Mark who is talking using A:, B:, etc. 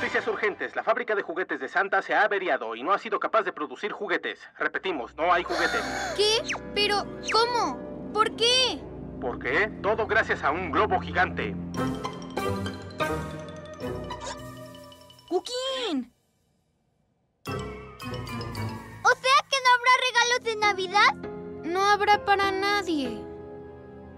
A: Noticias urgentes. La fábrica de juguetes de Santa se ha averiado y no ha sido capaz de producir juguetes. Repetimos, no hay juguetes.
B: ¿Qué? ¿Pero cómo? ¿Por qué?
A: ¿Por qué? Todo gracias a un globo gigante.
B: ¡Cookin! ¿O sea que no habrá regalos de Navidad? No habrá para nadie.